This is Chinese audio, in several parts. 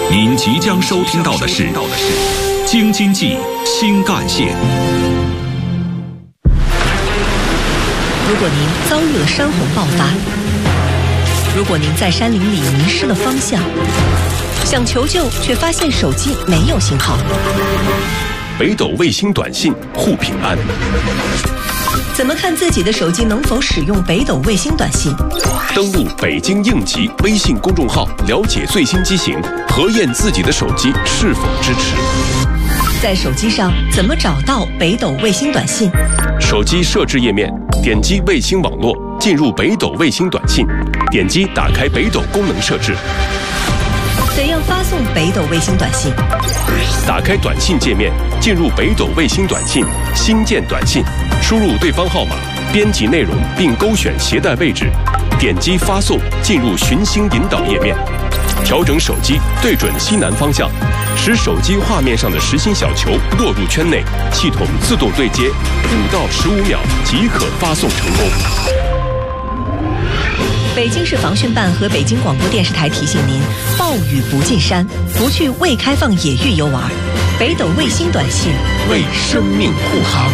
您即将收听到的是京津冀新干线。 如果您遭遇了山洪爆发，如果您在山林里迷失了方向，想求救却发现手机没有信号， 北斗卫星短信护平安。 怎么看自己的手机能否使用北斗卫星短信？ 登录北京应急微信公众号，了解最新机型，核验自己的手机是否支持。 在手机上怎么找到北斗卫星短信？ 手机设置页面，点击卫星网络，进入北斗卫星短信，点击打开北斗功能设置。 怎样发送北斗卫星短信？ 打开短信界面，进入北斗卫星短信，新建短信，输入对方号码，编辑内容并勾选携带位置，点击发送，进入寻星引导页面，调整手机对准西南方向，使手机画面上的实心小球落入圈内，系统自动对接，5到15秒即可发送成功。 北京市防汛办和北京广播电视台提醒您：暴雨不进山，不去未开放野域游玩。北斗卫星短信为生命护航。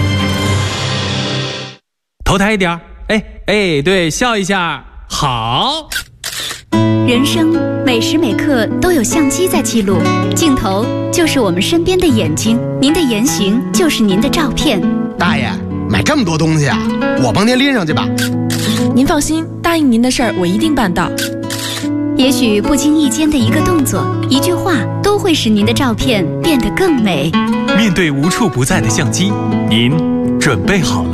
头抬一点，对，笑一下，好。 人生每时每刻都有相机在记录，镜头就是我们身边的眼睛，您的言行就是您的照片。 大爷，买这么多东西啊，我帮您拎上去吧。 您放心，答应您的事儿我一定办到。 也许不经意间的一个动作、一句话，都会使您的照片变得更美。 面对无处不在的相机，您准备好了？